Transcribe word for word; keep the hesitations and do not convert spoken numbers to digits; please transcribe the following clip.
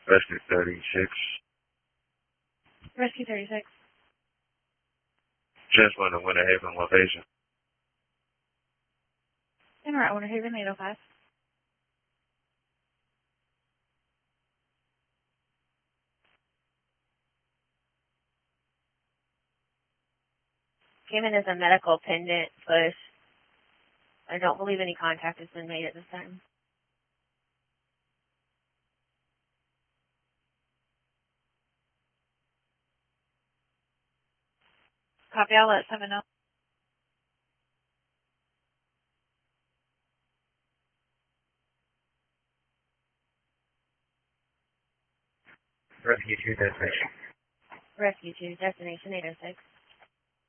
Rescue thirty-six. Rescue thirty-six. Just went to Winter Haven location. In route Winter Haven, eight oh five. Came in as a medical pendant push. I don't believe any contact has been made at this time. Copy, I'll let seven know. Rescue two destination. Rescue two, destination eight oh six.